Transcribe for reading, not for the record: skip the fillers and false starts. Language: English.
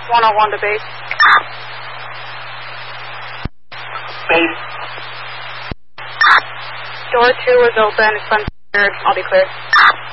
101 to base. Base. Door 2 is open. It's uncleared. I'll be cleared.